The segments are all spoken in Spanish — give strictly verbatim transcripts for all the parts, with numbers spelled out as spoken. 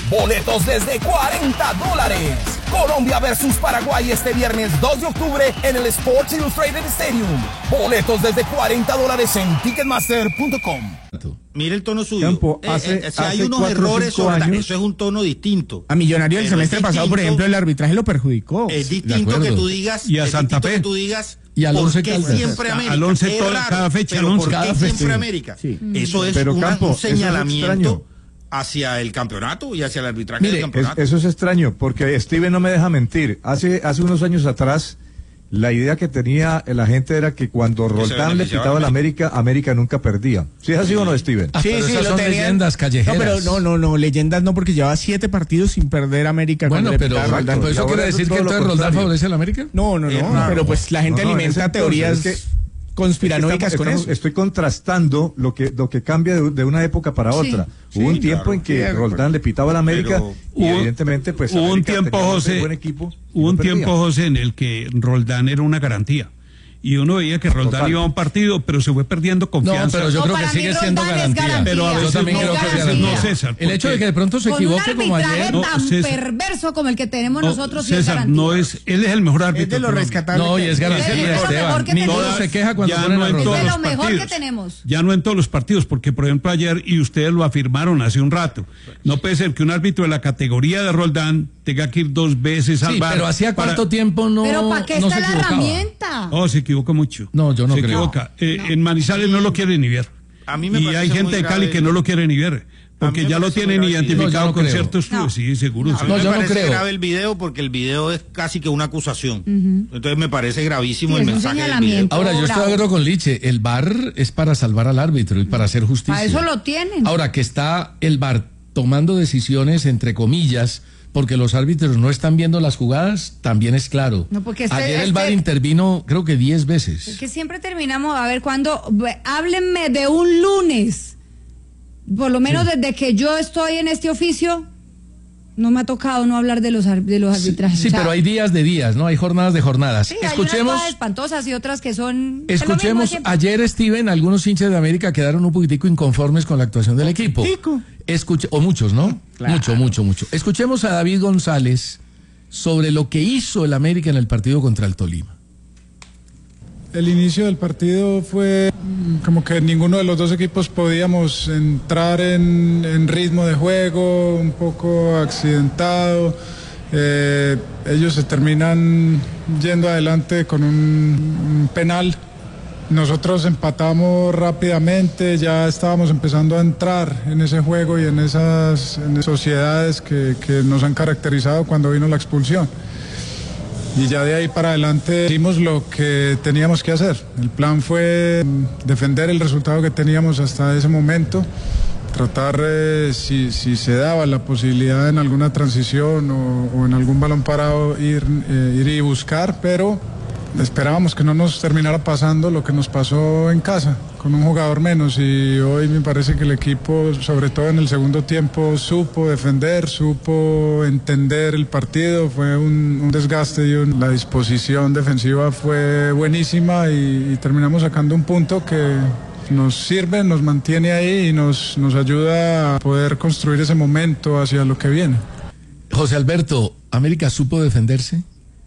Boletos desde cuarenta dólares. Colombia versus Paraguay este viernes dos de octubre en el Sports Illustrated Stadium. Boletos desde cuarenta dólares en ticketmaster punto com. Mire el tono suyo. Campo, eh, hace, eh, si hay hace unos cuatro, errores, cinco sobre, años, eso es un tono distinto. A Millonarios el semestre pasado, por ejemplo, el arbitraje lo perjudicó. Es distinto que tú digas. Y a es Santa Fe. Que tú digas. Y al Once ¿Por qué Caldas. siempre América? Al Once Es todo- raro, cada fecha, pero al Once ¿por cada qué fecha? siempre Sí. América? Sí. Eso es Pero, una- Campo, un eso es señalamiento extraño. hacia el campeonato y hacia el arbitraje Mire, del campeonato. es- eso es extraño, porque Steven no me deja mentir. Hace, hace unos años atrás, la idea que tenía la gente era que cuando se Roldán le beneficiaba pitaba a la a América, América nunca perdía. ¿Sí es así o no, Steven? Ah, Sí, pero sí, esas lo son tenían. leyendas callejeras. No, pero no, no, no, leyendas no, porque llevaba siete partidos sin perder América. Bueno, cuando le pero pitaba a Roldán. ¿pues Y eso ahora quiere es decir que todo lo entonces Roldán contrario. favorece a la América? No, no, Es no, raro. pero pues la gente No, no, en alimenta ese entonces, teorías es que- conspiranoicas Estamos- con estamos- eso. Estoy contrastando lo que lo que cambia de, de una época para otra. Sí, Hubo un tiempo claro. en que Sí, Roldán le pitaba a la América Pero y hubo- evidentemente pues hubo un América tiempo, tenía José, buen equipo y Hubo no un perdía. tiempo, José, en el que Roldán era una garantía. Y uno veía que Roldán Total. iba a un partido, pero se fue perdiendo confianza. No, pero yo No, creo para que mí sigue siendo Roldán es garantía. garantía. Pero a Yo veces también no, creo que es a veces garantía. no, César. El hecho de porque- que de pronto se Con un equivoque como arbitraje ayer. No, tan César. perverso como el que tenemos No, nosotros, sí es César, garantía. no es, él es el mejor árbitro. Es de lo Colombia. rescatable. No, y es garantía Es de de lo Esteban. mejor que Ninguno tenemos. se queja cuando Ya ponen no a en Es todos de Roldán. los lo mejor partidos. que tenemos. Ya no en todos los partidos, porque por ejemplo ayer, y ustedes lo afirmaron hace un rato, no puede ser que un árbitro de la categoría de Roldán tenga que ir dos veces al Sí, bar. pero ¿hacía para- cuánto tiempo no, Pero ¿para qué no está se la equivocaba? herramienta? Oh, se equivoca mucho. No, yo no se creo. equivoca. Eh, En Manizales no lo quieren ni ver. A mí me y parece hay muy gente de Cali grave. que no lo quiere ni ver. Porque A mí me ya lo parece tienen muy grave. identificado No, yo no con creo. ciertos clubes. Sí, seguro. A sí. mí No, me yo no parece creo. grave el video porque el video es casi que una acusación. Entonces me parece gravísimo Sí, el es un mensaje del video. señalamiento. Ahora, yo estoy de Bravo. acuerdo con Liche. El V A R es para salvar al árbitro y para hacer justicia. Para eso lo tienen. Ahora, que está el V A R tomando decisiones, entre comillas, porque los árbitros no están viendo las jugadas, también es claro. No, porque este- Ayer el este- V A R intervino, creo que diez veces. Es que siempre terminamos, a ver, cuando, háblenme de un lunes, por lo menos desde que yo estoy en este oficio, no me ha tocado no hablar de los, ar- de los Sí, arbitrajes. sí, O sea, pero hay días de días, ¿no? Hay jornadas de jornadas. sí, hay unas Escuchemos, cosas espantosas y otras que son... es lo mismo de escuchemos. siempre. Ayer, Steven, algunos hinchas de América quedaron un poquitico inconformes con la actuación del equipo. Escuche, o muchos, ¿no? Claro. Mucho, mucho, mucho. Escuchemos a David González sobre lo que hizo el América en el partido contra el Tolima. El inicio del partido fue mm, como que ninguno de los dos equipos podíamos entrar en, en ritmo de juego, un poco accidentado. Eh, ellos se terminan yendo adelante con un, un penal. Nosotros empatamos rápidamente, ya estábamos empezando a entrar en ese juego y en esas, en esas sociedades que, que nos han caracterizado cuando vino la expulsión. Y ya de ahí para adelante hicimos lo que teníamos que hacer. El plan fue defender el resultado que teníamos hasta ese momento, tratar eh, si, si se daba la posibilidad en alguna transición o, o en algún balón parado ir, eh, ir y buscar, pero esperábamos que no nos terminara pasando lo que nos pasó en casa, con un jugador menos, y hoy me parece que el equipo, sobre todo en el segundo tiempo, supo defender, supo entender el partido, fue un, un desgaste y un- la disposición defensiva fue buenísima y, y terminamos sacando un punto que nos sirve, nos mantiene ahí y nos, nos ayuda a poder construir ese momento hacia lo que viene. José Alberto, ¿América supo defenderse?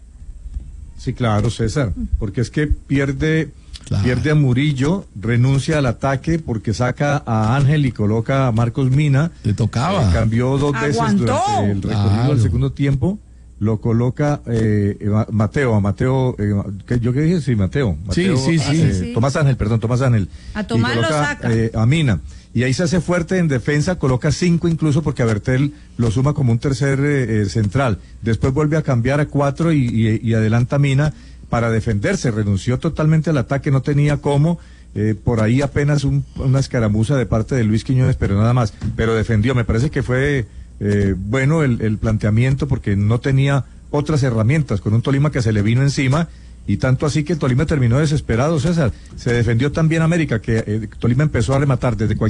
Sí, claro, César, porque es que pierde, Claro. pierde a Murillo, renuncia al ataque porque saca a Ángel y coloca a Marcos Mina. Le tocaba. Eh, cambió dos veces Aguantó. durante el recorrido Claro. del segundo tiempo. Lo coloca eh, Eva- Mateo, a Mateo, eh, ¿qué- ¿yo qué dije? Sí, Mateo. Sí, Mateo, sí, sí. eh, Sí, sí. Tomás Ángel, perdón, Tomás Ángel. A Tomás Y lo coloca, saca. eh, a Mina. Y ahí se hace fuerte en defensa, coloca cinco incluso porque a Bertel lo suma como un tercer eh, eh, central. Después vuelve a cambiar a cuatro y, y, y adelanta a Mina para defenderse. Renunció totalmente al ataque, no tenía cómo. Eh, por ahí apenas un- una escaramuza de parte de Luis Quiñones, pero nada más. Pero defendió. Me parece que fue eh, bueno el, el planteamiento porque no tenía otras herramientas con un Tolima que se le vino encima. Y tanto así que Tolima terminó desesperado, César. Se defendió tan bien América que eh, Tolima empezó a rematar desde cualquier